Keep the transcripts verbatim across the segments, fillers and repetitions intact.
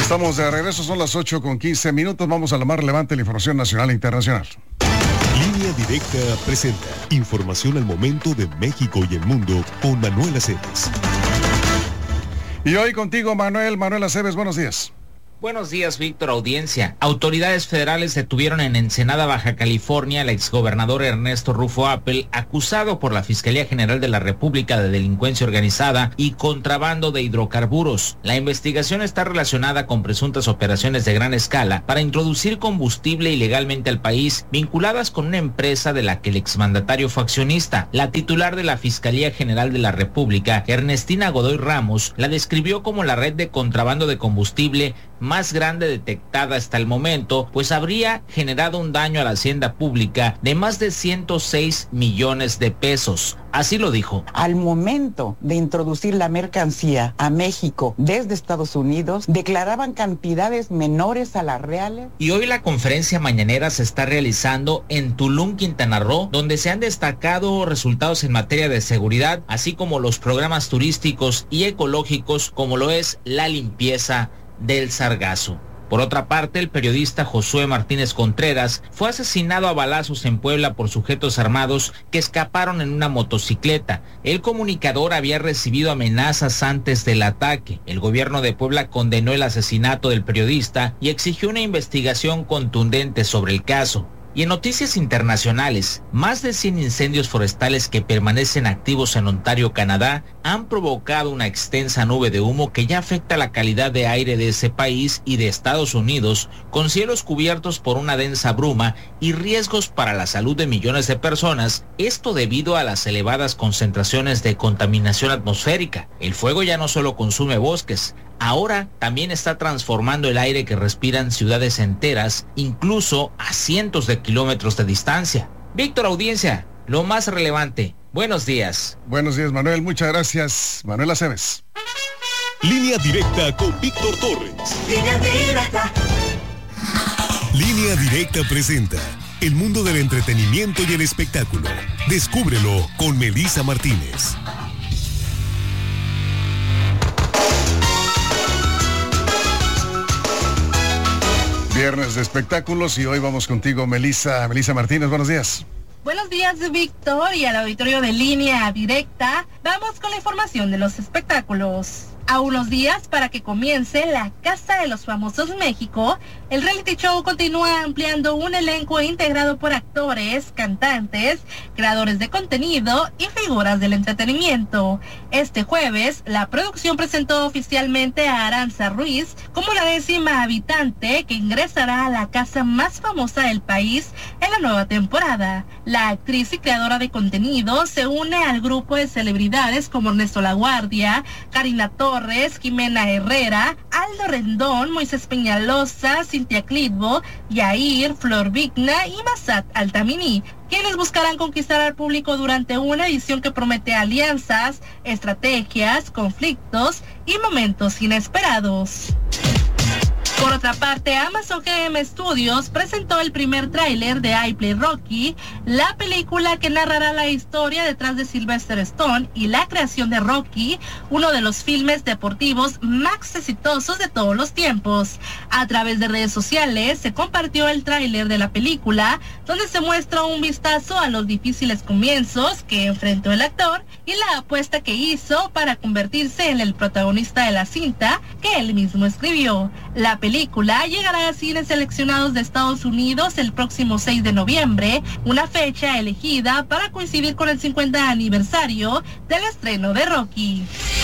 Estamos de regreso, son las ocho con quince minutos. Vamos a lo más relevante de la información nacional e internacional. Línea Directa presenta información al momento de México y el mundo con Manuel Aceves. Y hoy contigo, Manuel. Manuel Aceves, buenos días. Buenos días, Víctor, audiencia. Autoridades federales detuvieron en Ensenada, Baja California, al exgobernador Ernesto Rufo Appel, acusado por la Fiscalía General de la República de delincuencia organizada y contrabando de hidrocarburos. La investigación está relacionada con presuntas operaciones de gran escala para introducir combustible ilegalmente al país, vinculadas con una empresa de la que el exmandatario fue accionista. La titular de la Fiscalía General de la República, Ernestina Godoy Ramos, la describió como la red de contrabando de combustible más grande detectada hasta el momento, pues habría generado un daño a la hacienda pública de más de ciento seis millones de pesos. Así lo dijo. Al momento de introducir la mercancía a México desde Estados Unidos, declaraban cantidades menores a las reales. Y hoy la conferencia mañanera se está realizando en Tulum, Quintana Roo, donde se han destacado resultados en materia de seguridad, así como los programas turísticos y ecológicos, como lo es la limpieza del Sargazo. Por otra parte, el periodista Josué Martínez Contreras fue asesinado a balazos en Puebla por sujetos armados que escaparon en una motocicleta. El comunicador había recibido amenazas antes del ataque. El gobierno de Puebla condenó el asesinato del periodista y exigió una investigación contundente sobre el caso. Y en noticias internacionales, más de cien incendios forestales que permanecen activos en Ontario, Canadá, han provocado una extensa nube de humo que ya afecta la calidad de aire de ese país y de Estados Unidos, con cielos cubiertos por una densa bruma y riesgos para la salud de millones de personas, esto debido a las elevadas concentraciones de contaminación atmosférica. El fuego ya no solo consume bosques, ahora también está transformando el aire que respiran ciudades enteras, incluso a cientos de kilómetros de distancia. Víctor, audiencia, lo más relevante. Buenos días. Buenos días, Manuel. Muchas gracias. Manuel Aceves. Línea Directa con Víctor Torres. Línea Directa. Línea Directa presenta el mundo del entretenimiento y el espectáculo. Descúbrelo con Melissa Martínez. Viernes de espectáculos y hoy vamos contigo, Melissa, Melissa Martínez. Buenos días. Buenos días, Víctor, y al auditorio de Línea Directa. Vamos con la información de los espectáculos. A unos días para que comience la Casa de los Famosos México, el reality show continúa ampliando un elenco integrado por actores, cantantes, creadores de contenido y figuras del entretenimiento. Este jueves, la producción presentó oficialmente a Aranza Ruiz como la décima habitante que ingresará a la casa más famosa del país en la nueva temporada. La actriz y creadora de contenido se une al grupo de celebridades como Ernesto Laguardia, Karina Torres, Jimena Herrera, Aldo Rendón, Moisés Peñalosa, Cintia Clitbo, Yair, Flor Vigna y Massat Altamini, quienes buscarán conquistar al público durante una edición que promete alianzas, estrategias, conflictos y momentos inesperados. Por otra parte, Amazon G M Studios presentó el primer tráiler de I Play Rocky, la película que narrará la historia detrás de Sylvester Stallone y la creación de Rocky, uno de los filmes deportivos más exitosos de todos los tiempos. A través de redes sociales se compartió el tráiler de la película, donde se muestra un vistazo a los difíciles comienzos que enfrentó el actor y la apuesta que hizo para convertirse en el protagonista de la cinta que él mismo escribió. La película llegará a cines seleccionados de Estados Unidos el próximo seis de noviembre, una fecha elegida para coincidir con el cincuenta aniversario del estreno de Rocky.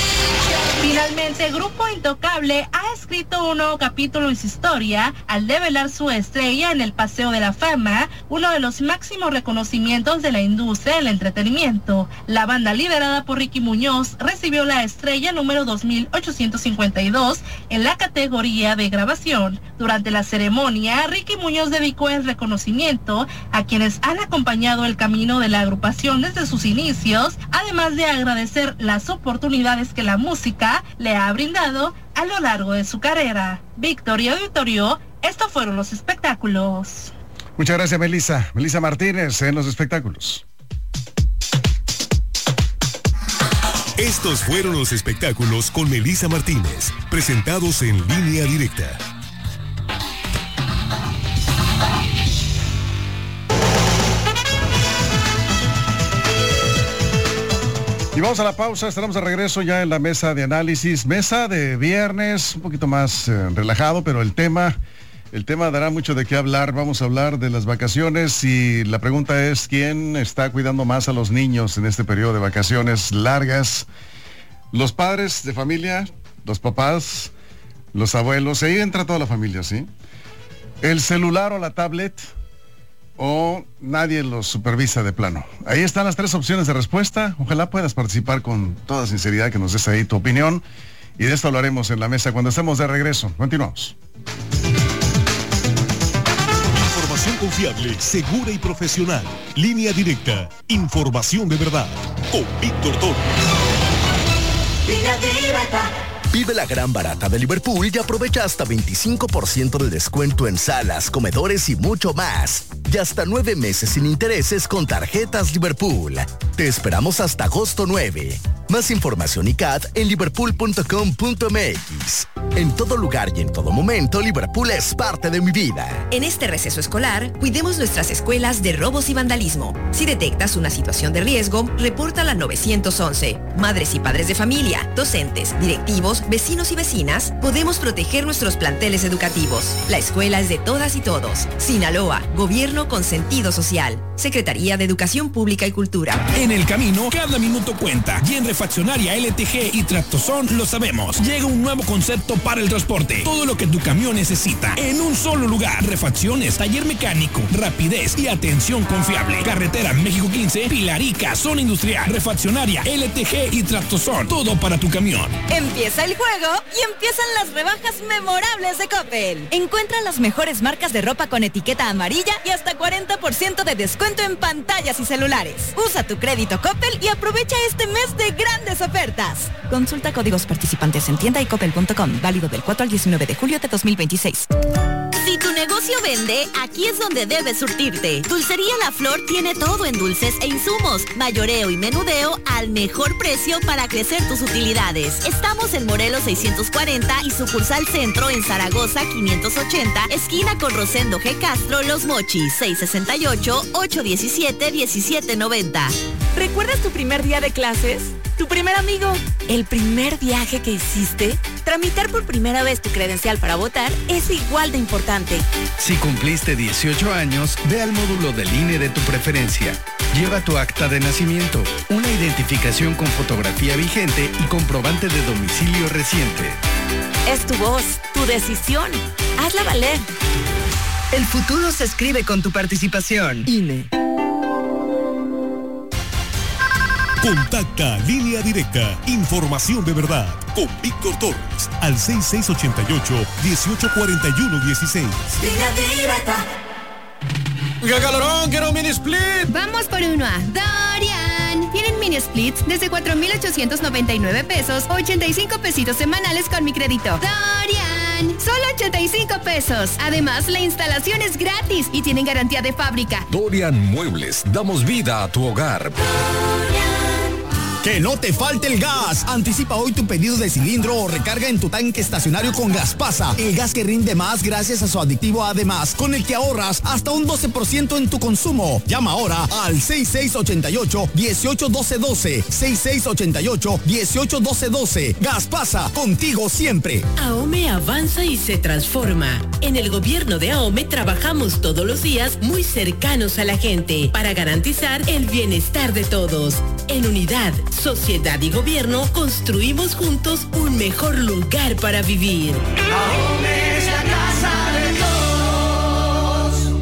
Finalmente, Grupo Intocable ha escrito un nuevo capítulo en su historia al develar su estrella en el Paseo de la Fama, uno de los máximos reconocimientos de la industria del entretenimiento. La banda liderada por Ricky Muñoz recibió la estrella número dos mil ochocientos cincuenta y dos en la categoría de grabación. Durante la ceremonia, Ricky Muñoz dedicó el reconocimiento a quienes han acompañado el camino de la agrupación desde sus inicios, además de agradecer las oportunidades que la música le ha brindado a lo largo de su carrera. Victoria Auditorio, estos fueron los espectáculos. Muchas gracias, Melissa. Melissa Martínez en los espectáculos. Estos fueron los espectáculos con Melissa Martínez, presentados en Línea Directa. Y vamos a la pausa, estaremos de regreso ya en la mesa de análisis, mesa de viernes, un poquito más eh, relajado, pero el tema, el tema dará mucho de qué hablar. Vamos a hablar de las vacaciones y la pregunta es, ¿quién está cuidando más a los niños en este periodo de vacaciones largas? Los padres de familia, los papás, los abuelos, ahí entra toda la familia, ¿sí? El celular o la tablet, o nadie los supervisa de plano. Ahí están las tres opciones de respuesta. Ojalá puedas participar con toda sinceridad, que nos des ahí tu opinión. Y de esto hablaremos en la mesa cuando estemos de regreso. Continuamos. Información confiable, segura y profesional. Línea Directa. Información de verdad. Con Víctor Torres. Línea Directa. Vive la gran barata de Liverpool y aprovecha hasta veinticinco por ciento de descuento en salas, comedores y mucho más. Y hasta nueve meses sin intereses con tarjetas Liverpool. Te esperamos hasta agosto nueve. Más información y C A D en liverpool punto com punto m x. En todo lugar y en todo momento, Liverpool es parte de mi vida. En este receso escolar, cuidemos nuestras escuelas de robos y vandalismo. Si detectas una situación de riesgo, repórtala al nueve once. Madres y padres de familia, docentes, directivos, vecinos y vecinas, podemos proteger nuestros planteles educativos. La escuela es de todas y todos. Sinaloa, gobierno con sentido social. Secretaría de Educación Pública y Cultura. En el camino, cada minuto cuenta. Y en Refaccionaria L T G y Tractozón lo sabemos. Llega un nuevo concepto para el transporte. Todo lo que tu camión necesita en un solo lugar. Refacciones, taller mecánico, rapidez y atención confiable. Carretera México quince, Pilarica, zona industrial. Refaccionaria L T G y Tractozón. Todo para tu camión. Empieza el juego y empiezan las rebajas memorables de Coppel. Encuentra las mejores marcas de ropa con etiqueta amarilla y hasta cuarenta por ciento de descuento en pantallas y celulares. Usa tu crédito Coppel y aprovecha este mes de grandes ofertas. Consulta códigos participantes en tienda y coppel punto com. Válido del cuatro al diecinueve de julio de dos mil veintiséis. Si tu negocio vende, aquí es donde debes surtirte. Dulcería La Flor tiene todo en dulces e insumos, mayoreo y menudeo al mejor precio para crecer tus utilidades. Estamos en Morelos seiscientos cuarenta y sucursal Centro en Zaragoza quinientos ochenta, esquina con Rosendo G. Castro, Los Mochis, seis sesenta y ocho, ocho diecisiete, diecisiete noventa. ¿Recuerdas tu primer día de clases? ¿Tu primer amigo? ¿El primer viaje que hiciste? Tramitar por primera vez tu credencial para votar es igual de importante. Si cumpliste dieciocho años, ve al módulo del I N E de tu preferencia. Lleva tu acta de nacimiento, una identificación con fotografía vigente y comprobante de domicilio reciente. Es tu voz, tu decisión. Hazla valer. El futuro se escribe con tu participación. I N E. Contacta Línea Directa, información de verdad, con Víctor Torres, al seis seis ocho ocho, dieciocho cuarenta y uno dieciséis. Línea Directa. ¡Qué calorón! ¡Quiero un mini split! Vamos por uno a Dorian. Tienen mini splits desde cuatro mil ochocientos noventa y nueve pesos, ochenta y cinco pesitos semanales con mi crédito. Dorian, solo ochenta y cinco pesos. Además, la instalación es gratis y tienen garantía de fábrica. Dorian Muebles, damos vida a tu hogar. Dorian. Que no te falte el gas. Anticipa hoy tu pedido de cilindro o recarga en tu tanque estacionario con Gaspasa. El gas que rinde más gracias a su aditivo Además, con el que ahorras hasta un doce por ciento en tu consumo. Llama ahora al seis seis ocho ocho, uno ocho uno dos uno. seis seis ocho ocho, uno ocho uno dos uno. Gaspasa, contigo siempre. AOME avanza y se transforma. En el gobierno de AOME trabajamos todos los días muy cercanos a la gente para garantizar el bienestar de todos. En unidad, sociedad y gobierno construimos juntos un mejor lugar para vivir. AOME es la casa de todos.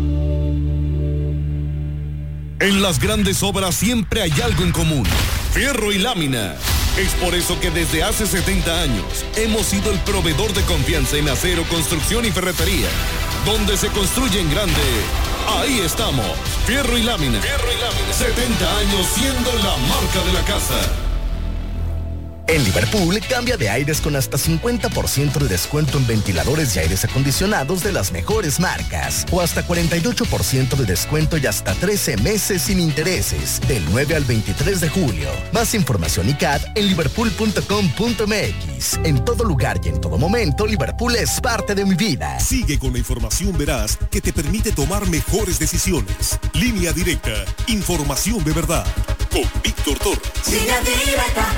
En las grandes obras siempre hay algo en común: fierro y lámina. Es por eso que desde hace setenta años hemos sido el proveedor de confianza en acero, construcción y ferretería. Donde se construye en grande, ahí estamos. Fierro y lámina. Fierro y lámina. setenta años siendo la marca de la casa. En Liverpool, cambia de aires con hasta cincuenta por ciento de descuento en ventiladores y aires acondicionados de las mejores marcas. O hasta cuarenta y ocho por ciento de descuento y hasta trece meses sin intereses. Del nueve al veintitrés de julio. Más información y C A D en liverpool punto com punto m x. En todo lugar y en todo momento, Liverpool es parte de mi vida. Sigue con la información veraz que te permite tomar mejores decisiones. Línea Directa. Información de verdad. Con Víctor Torres. Línea Directa.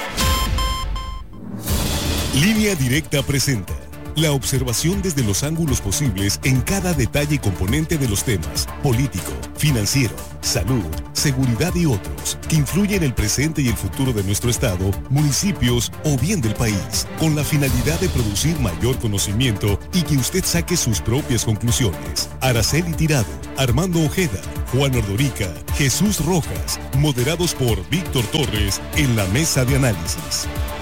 Línea Directa presenta la observación desde los ángulos posibles en cada detalle y componente de los temas político, financiero, salud, seguridad y otros que influyen en el presente y el futuro de nuestro estado, municipios o bien del país, con la finalidad de producir mayor conocimiento y que usted saque sus propias conclusiones. Araceli Tirado, Armando Ojeda, Juan Ordorica, Jesús Rojas, moderados por Víctor Torres en la mesa de análisis.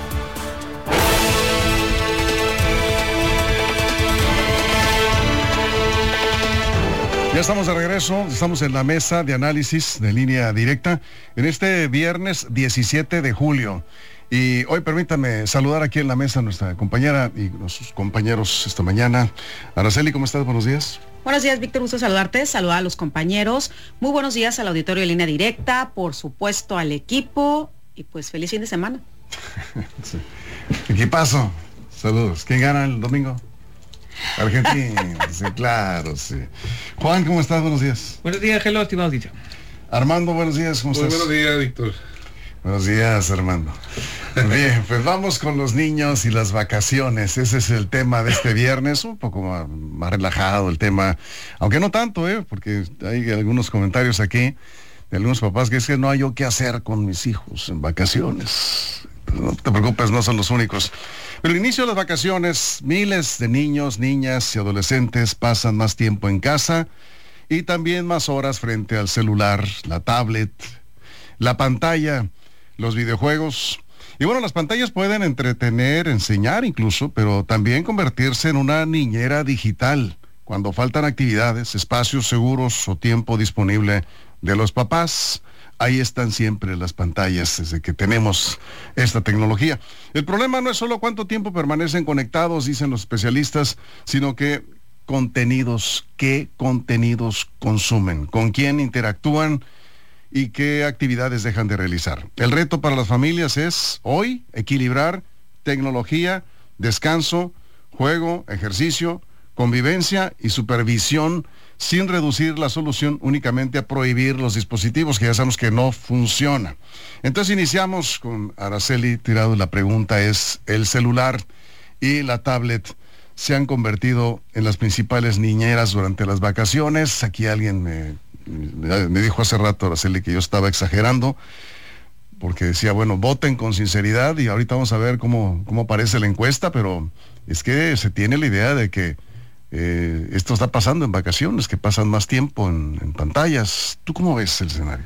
Ya estamos de regreso, estamos en la mesa de análisis de Línea Directa en este viernes diecisiete de julio. Y hoy permítame saludar aquí en la mesa a nuestra compañera y nuestros compañeros esta mañana. Araceli, ¿cómo estás? Buenos días. Buenos días, Víctor, gusto saludarte, saludar a los compañeños. Muy buenos días al auditorio de Línea Directa, por supuesto al equipo y pues feliz fin de semana. Sí. Equipazo, saludos. ¿Quién gana el domingo? Argentina, sí, claro, sí. Juan, ¿cómo estás? Buenos días. Buenos días, hello, estimado dicho. Armando, buenos días, ¿cómo Muy estás? Buenos días, Víctor. Buenos días, Armando. Bien, pues vamos con los niños y las vacaciones. Ese es el tema de este viernes, un poco más, más relajado el tema, aunque no tanto, ¿eh? Porque hay algunos comentarios aquí de algunos papás que es que no hay yo qué hacer con mis hijos en vacaciones. No te preocupes, no son los únicos. Pero el inicio de las vacaciones, miles de niños, niñas y adolescentes pasan más tiempo en casa y también más horas frente al celular, la tablet, la pantalla, los videojuegos. Y bueno, las pantallas pueden entretener, enseñar incluso, pero también convertirse en una niñera digital cuando faltan actividades, espacios seguros o tiempo disponible de los papás. Ahí están siempre las pantallas desde que tenemos esta tecnología. El problema no es solo cuánto tiempo permanecen conectados, dicen los especialistas, sino que contenidos, qué contenidos consumen, con quién interactúan y qué actividades dejan de realizar. El reto para las familias es, hoy, equilibrar tecnología, descanso, juego, ejercicio, convivencia y supervisión, sin reducir la solución únicamente a prohibir los dispositivos, que ya sabemos que no funciona. Entonces iniciamos con Araceli Tirado. La pregunta es, ¿el celular y la tablet se han convertido en las principales niñeras durante las vacaciones? Aquí alguien me, me dijo hace rato, Araceli, que yo estaba exagerando, porque decía, bueno, voten con sinceridad, y ahorita vamos a ver cómo, cómo aparece la encuesta, pero es que se tiene la idea de que Eh, esto está pasando en vacaciones, que pasan más tiempo en, en pantallas. ¿Tú cómo ves el escenario?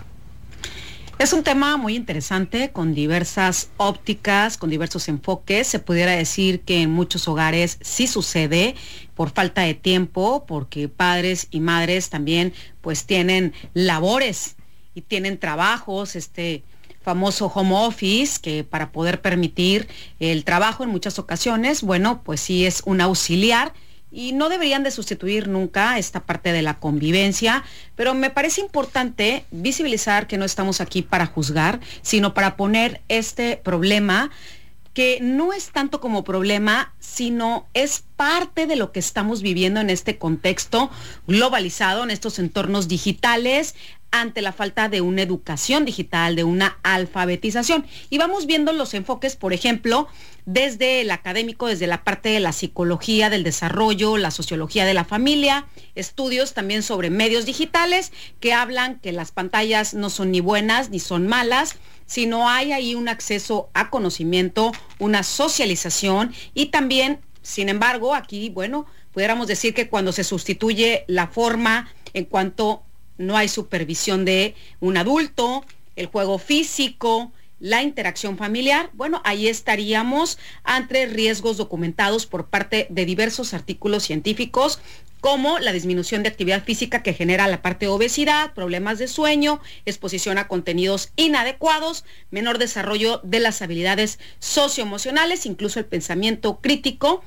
Es un tema muy interesante, con diversas ópticas, con diversos enfoques. Se pudiera decir que en muchos hogares sí sucede por falta de tiempo, porque padres y madres también pues tienen labores y tienen trabajos, este famoso home office, que para poder permitir el trabajo en muchas ocasiones, bueno, pues sí es un auxiliar, y no deberían de sustituir nunca esta parte de la convivencia, pero me parece importante visibilizar que no estamos aquí para juzgar, sino para poner este problema, que no es tanto como problema, sino es parte de lo que estamos viviendo en este contexto globalizado, en estos entornos digitales, ante la falta de una educación digital, de una alfabetización. Y vamos viendo los enfoques, por ejemplo, desde el académico, desde la parte de la psicología del desarrollo, la sociología de la familia, estudios también sobre medios digitales que hablan que las pantallas no son ni buenas ni son malas, sino hay ahí un acceso a conocimiento, una socialización, y también, sin embargo, aquí, bueno, pudiéramos decir que cuando se sustituye la forma en cuanto no hay supervisión de un adulto, el juego físico, la interacción familiar, bueno, ahí estaríamos ante riesgos documentados por parte de diversos artículos científicos como la disminución de actividad física que genera la parte de obesidad, problemas de sueño, exposición a contenidos inadecuados, menor desarrollo de las habilidades socioemocionales, incluso el pensamiento crítico.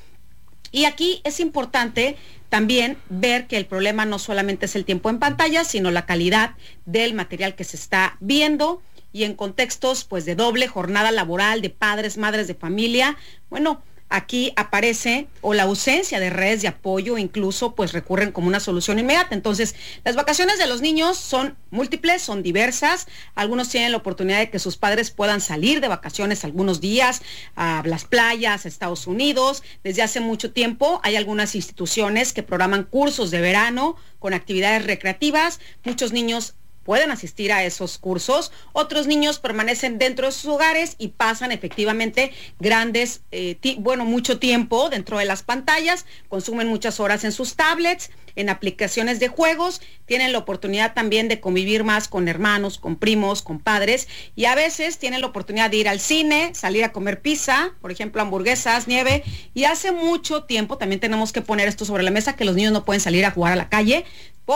Y aquí es importante también ver que el problema no solamente es el tiempo en pantalla, sino la calidad del material que se está viendo, y en contextos pues de doble jornada laboral, de padres, madres de familia, bueno, aquí aparece o la ausencia de redes de apoyo, incluso pues recurren como una solución inmediata. Entonces, las vacaciones de los niños son múltiples, son diversas. Algunos tienen la oportunidad de que sus padres puedan salir de vacaciones algunos días a las playas, a Estados Unidos. Desde hace mucho tiempo hay algunas instituciones que programan cursos de verano con actividades recreativas. Muchos niños pueden asistir a esos cursos, otros niños permanecen dentro de sus hogares y pasan efectivamente grandes, eh, bueno, mucho tiempo dentro de las pantallas, consumen muchas horas en sus tablets, en aplicaciones de juegos, tienen la oportunidad también de convivir más con hermanos, con primos, con padres, y a veces tienen la oportunidad de ir al cine, salir a comer pizza, por ejemplo, hamburguesas, nieve, y hace mucho tiempo también tenemos que poner esto sobre la mesa, que los niños no pueden salir a jugar a la calle,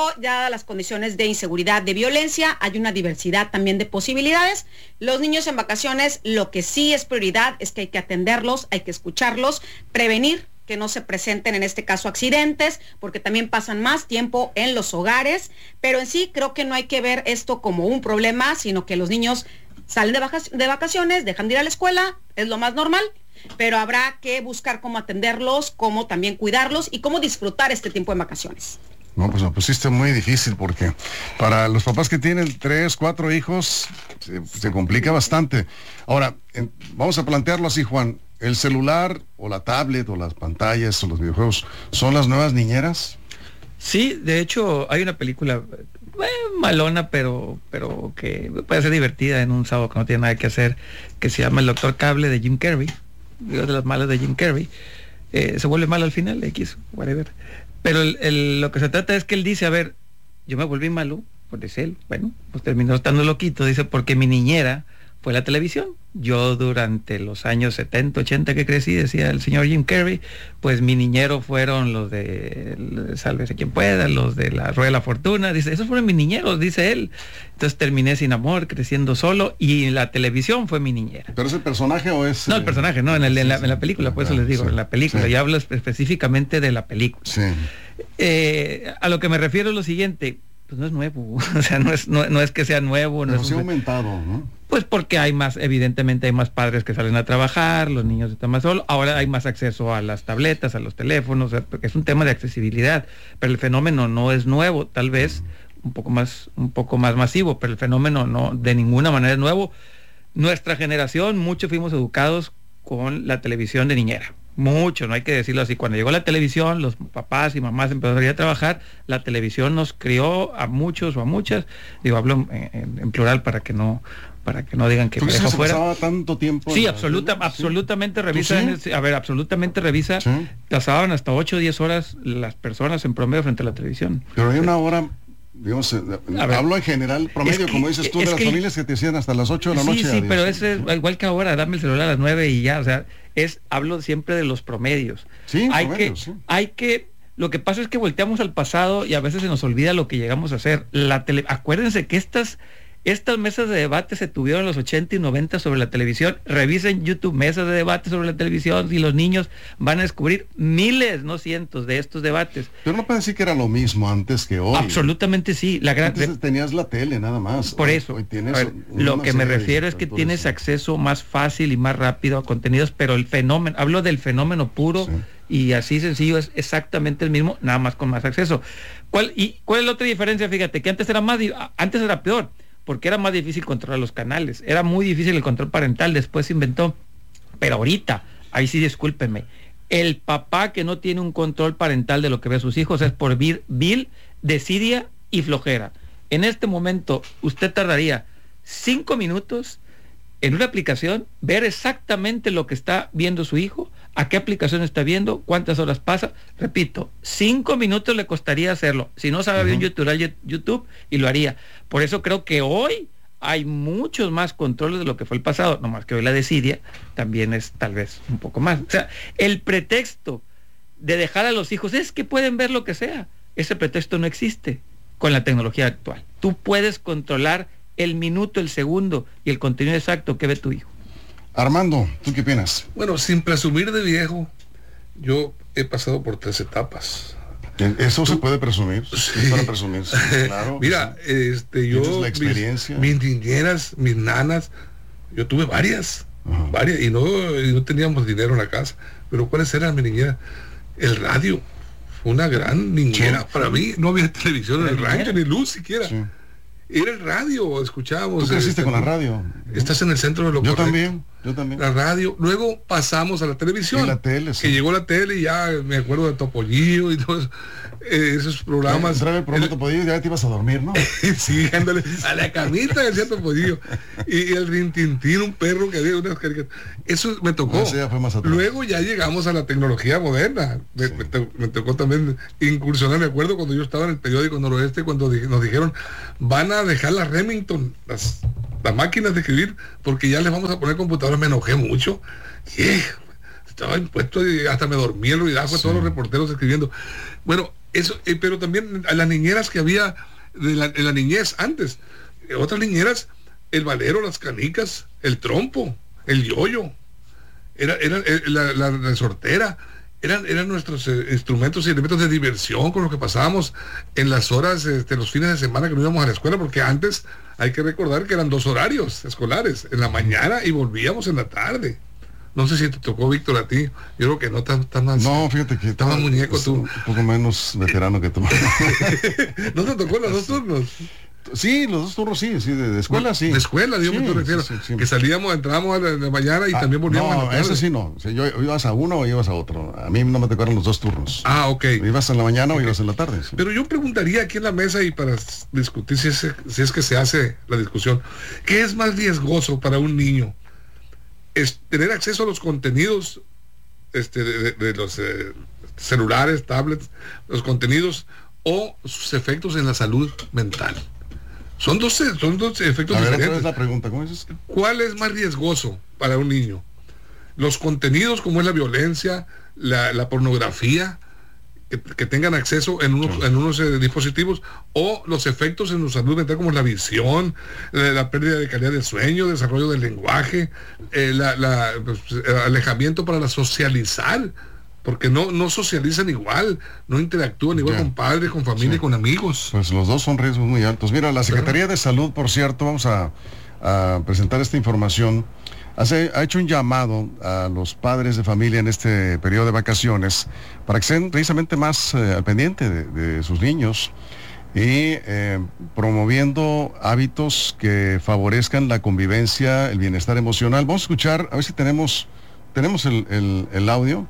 ya las condiciones de inseguridad, de violencia, hay una diversidad también de posibilidades. Los niños en vacaciones, lo que sí es prioridad es que hay que atenderlos, hay que escucharlos, prevenir que no se presenten en este caso accidentes, porque también pasan más tiempo en los hogares, pero en sí creo que no hay que ver esto como un problema, sino que los niños salen de, vac- de vacaciones, dejan de ir a la escuela, es lo más normal, pero habrá que buscar cómo atenderlos, cómo también cuidarlos y cómo disfrutar este tiempo en vacaciones. No, pues me pusiste muy difícil porque para los papás que tienen tres, cuatro hijos, se, se complica bastante. Ahora, en, vamos a plantearlo así, Juan. ¿El celular o la tablet o las pantallas o los videojuegos son las nuevas niñeras? Sí, de hecho hay una película eh, malona, pero, pero que puede ser divertida en un sábado que no tiene nada que hacer, que se llama El Doctor Cable, de Jim Carrey. Digo, de las malas de Jim Carrey. Eh, se vuelve malo al final, X, whatever. Pero el, el, lo que se trata es que él dice, a ver, yo me volví malo, pues dice él, bueno, pues terminó estando loquito, dice, porque mi niñera fue la televisión. Yo durante los años setenta, ochenta que crecí, decía el señor Jim Carrey, pues mi niñero fueron los de, de Sálvese quien pueda, los de la Rueda de la Fortuna, dice, esos fueron mis niñeros, dice él. Entonces terminé sin amor, creciendo solo, y la televisión fue mi niñera. ¿Pero es el personaje o es...? No, el personaje, no, en, el, en, la, en la película, por eso les digo, sí, en la película, sí. y hablo específicamente de la película. Sí. Eh, a lo que me refiero es lo siguiente, pues no es nuevo, o sea, no es, no, no es que sea nuevo. No Pero es sí ha un... aumentado, ¿no? Pues porque hay más, evidentemente hay más padres que salen a trabajar, los niños están más solos, ahora hay más acceso a las tabletas, a los teléfonos, o sea, porque es un tema de accesibilidad, pero el fenómeno no es nuevo, tal vez un poco más, un poco más masivo, pero el fenómeno no, de ninguna manera es nuevo. Nuestra generación, muchos fuimos educados con la televisión de niñera. Mucho, no hay que decirlo así. Cuando llegó la televisión, los papás y mamás empezaron a ir a trabajar, la televisión nos crió a muchos o a muchas, digo, hablo en, en, en plural para que no para que no digan que me dejo fuera. ¿Pasaba tanto tiempo? Sí, absoluta, ¿sí? absolutamente revisa, sí? A ver, absolutamente revisa, ¿sí? Pasaban hasta ocho o diez horas las personas en promedio frente a la televisión. Pero hay una hora, digamos, ver, hablo en general, promedio, que, como dices tú, de las que, familias que te decían hasta las ocho de la sí, noche. Sí, sí, pero es igual que ahora, dame el celular a las nueve y ya, o sea, es, hablo siempre de los promedios. Sí, hay promedios, que, sí. hay que, lo que pasa es que volteamos al pasado y a veces se nos olvida lo que llegamos a hacer. La tele, acuérdense que estas Estas mesas de debate se tuvieron en los ochenta y noventa sobre la televisión. Revisen YouTube, mesas de debate sobre la televisión, y los niños van a descubrir miles, no cientos, de estos debates. Pero no puede decir que era lo mismo antes que hoy. Absolutamente sí. La gran... Antes tenías la tele nada más. Por hoy, eso, hoy tienes ver, lo que me refiero es que tienes acceso más fácil y más rápido a contenidos, pero el fenómeno, hablo del fenómeno puro, sí. Y así sencillo, es exactamente el mismo, nada más con más acceso. ¿Cuál, y, ¿cuál es la otra diferencia? Fíjate, que antes era más, antes era peor, porque era más difícil controlar los canales, era muy difícil el control parental, después se inventó, pero ahorita, ahí sí discúlpenme, el papá que no tiene un control parental de lo que ve a sus hijos es por vil, vil, desidia y flojera. En este momento, usted tardaría cinco minutos en una aplicación, ver exactamente lo que está viendo su hijo, a qué aplicación está viendo, cuántas horas pasa. Repito, cinco minutos le costaría hacerlo. Si no sabe bien uh-huh. YouTube, y lo haría. Por eso creo que hoy hay muchos más controles de lo que fue el pasado, nomás que hoy la desidia también es tal vez un poco más. O sea, el pretexto de dejar a los hijos, es que pueden ver lo que sea. Ese pretexto no existe con la tecnología actual. Tú puedes controlar el minuto, el segundo y el contenido exacto que ve tu hijo. Armando, ¿tú qué opinas? Bueno, sin presumir de viejo, yo he pasado por tres etapas. Eso se puede presumir. Sí. Para presumir. Sí, claro. Mira, sí. este, yo, la experiencia. Mis, mis niñeras, mis nanas, yo tuve varias, uh-huh. varias, y no, y no teníamos dinero en la casa. Pero ¿cuáles eran mis niñeras? El radio, fue una gran niñera. Sí. Para mí no había televisión en el rancho, ni luz siquiera. Sí. Era el radio, escuchábamos. ¿Tú creciste este, con la radio? Estás en el centro de lo Yo correcto. también, yo también. La radio, luego pasamos a la televisión. Y la tele, sí. Que llegó la tele y ya me acuerdo de Topollillo y todos eh, esos programas. Entraba el programa el... Topollillo y ya te ibas a dormir, ¿no? Sí, ándale, a la camita decía Topollillo. Y, y el Rintintín, un perro que había unas caricaturas. Eso me tocó. No, ya fue más atrás. Luego ya llegamos a la tecnología moderna. Me, sí. me, to, me tocó también incursionar, me acuerdo cuando yo estaba en el periódico Noroeste, cuando di, nos dijeron, van a dejar la Remington, las, las máquinas de escribir, porque ya les vamos a poner computadoras. Me enojé mucho. Yeah, estaba impuesto y hasta me dormí el ruidajo de sí. todos los reporteros escribiendo. Bueno, eso, eh, pero también a las niñeras que había de la, en la niñez antes, eh, otras niñeras, el valero, las canicas, el trompo, el yoyo, era, era eh, la, la resortera. Eran, eran nuestros eh, instrumentos y elementos de diversión con los que pasábamos en las horas, este, los fines de semana que no íbamos a la escuela, porque antes hay que recordar que eran dos horarios escolares, en la mañana y volvíamos en la tarde. No sé si te tocó, Víctor, a ti. Yo creo que no tan, tan más. No, fíjate que estaba muñeco tú. Un poco menos veterano que tú. ¿No te tocó los dos turnos? Sí, los dos turnos sí, sí, de, de escuela sí. De escuela, Dios sí, me refiero. Sí, sí, sí. Que salíamos, entrábamos a la, a la mañana y ah, también volvíamos no, a la tarde. Ese sí no. O sea, yo ibas a uno o ibas a otro. A mí no me tocaron los dos turnos. Ah, ok. Ibas en la mañana okay. o ibas en la tarde. Sí. Pero yo preguntaría aquí en la mesa y para discutir si es, si es que se hace la discusión, ¿qué es más riesgoso para un niño? ¿Es tener acceso a los contenidos este, de, de, de los eh, celulares, tablets, los contenidos o sus efectos en la salud mental? Son dos, son dos efectos a ver, diferentes. Otra vez la pregunta, ¿cómo es? ¿Cuál es más riesgoso para un niño? Los contenidos como es la violencia, la, la pornografía, que, que tengan acceso en unos, sí. en unos eh, dispositivos, o los efectos en su salud mental como la visión, la, la pérdida de calidad del sueño, desarrollo del lenguaje, eh, la, la, pues, el alejamiento para la socializar, porque no, no socializan igual, no interactúan igual yeah. con padres, con familia, sí. con amigos. Pues los dos son riesgos muy altos. Mira, la Secretaría ¿verdad? de Salud, por cierto, vamos a, a presentar esta información, hace, ha hecho un llamado a los padres de familia en este periodo de vacaciones para que estén precisamente más eh, al pendiente de, de sus niños y eh, promoviendo hábitos que favorezcan la convivencia, el bienestar emocional. Vamos a escuchar, a ver si tenemos, tenemos el, el, el audio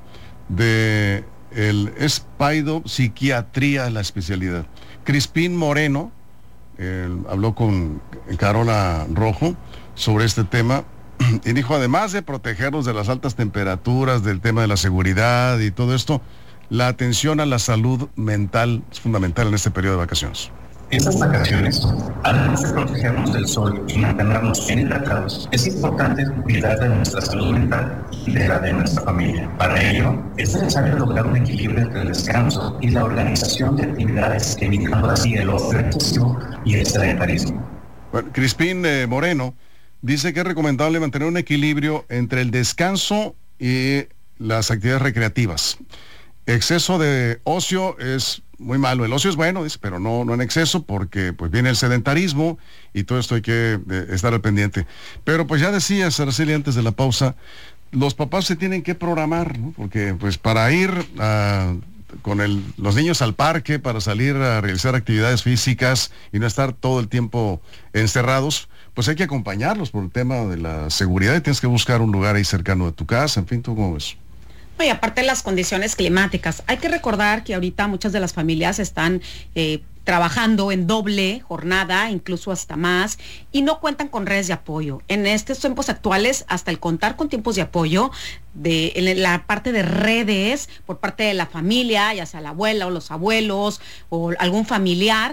de el Espaido Psiquiatría, la especialidad. Crispín Moreno eh, habló con Carola Rojo sobre este tema y dijo, además de protegernos de las altas temperaturas, del tema de la seguridad y todo esto, la atención a la salud mental es fundamental en este periodo de vacaciones. Estas vacaciones, además de protegernos del sol y mantenernos bien hidratados, es importante cuidar de nuestra salud mental y de la de nuestra familia. Para ello, es necesario lograr un equilibrio entre el descanso y la organización de actividades, evitando así el ocio excesivo y el sedentarismo. Bueno, Crispín eh, Moreno dice que es recomendable mantener un equilibrio entre el descanso y las actividades recreativas. Exceso de ocio es muy malo. El ocio es bueno, dice, pero no, no en exceso, porque pues viene el sedentarismo y todo esto hay que eh, estar al pendiente. Pero pues ya decía Araceli antes de la pausa, los papás se tienen que programar, ¿no? Porque pues para ir a, con el, los niños al parque, para salir a realizar actividades físicas y no estar todo el tiempo encerrados, pues hay que acompañarlos por el tema de la seguridad y tienes que buscar un lugar ahí cercano de tu casa, en fin, ¿tú cómo ves? Y aparte de las condiciones climáticas, hay que recordar que ahorita muchas de las familias están eh, trabajando en doble jornada, incluso hasta más, y no cuentan con redes de apoyo. En estos tiempos actuales, hasta el contar con tiempos de apoyo, de en la parte de redes, por parte de la familia, ya sea la abuela o los abuelos, o algún familiar,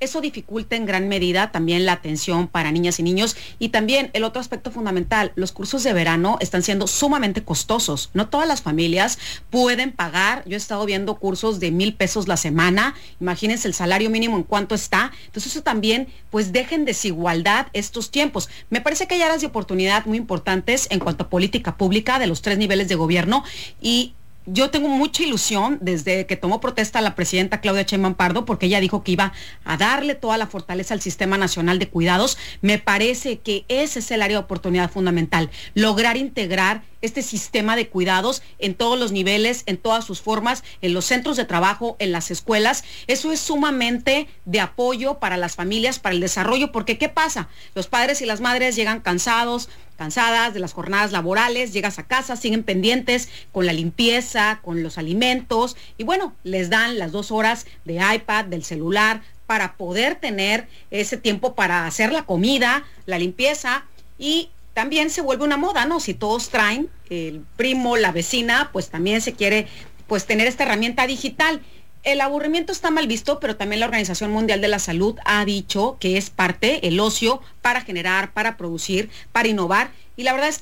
eso dificulta en gran medida también la atención para niñas y niños. Y también el otro aspecto fundamental, los cursos de verano están siendo sumamente costosos. No todas las familias pueden pagar. Yo he estado viendo cursos de mil pesos la semana. Imagínense el salario mínimo en cuánto está. Entonces eso también pues deja en desigualdad estos tiempos. Me parece que hay áreas de oportunidad muy importantes en cuanto a política pública de los tres niveles de gobierno, y yo tengo mucha ilusión desde que tomó protesta la presidenta Claudia Sheinbaum Pardo, porque ella dijo que iba a darle toda la fortaleza al Sistema Nacional de Cuidados. Me parece que ese es el área de oportunidad fundamental, lograr integrar este sistema de cuidados en todos los niveles, en todas sus formas, en los centros de trabajo, en las escuelas. Eso es sumamente de apoyo para las familias, para el desarrollo, porque ¿qué pasa? Los padres y las madres llegan cansados, cansadas de las jornadas laborales, llegas a casa, siguen pendientes con la limpieza, con los alimentos, y bueno, les dan las dos horas de iPad, del celular, para poder tener ese tiempo para hacer la comida, la limpieza, y también se vuelve una moda, ¿no? Si todos traen, el primo, la vecina, pues también se quiere pues tener esta herramienta digital. El aburrimiento está mal visto, pero también la Organización Mundial de la Salud ha dicho que es parte, el ocio, para generar, para producir, para innovar. Y la verdad es que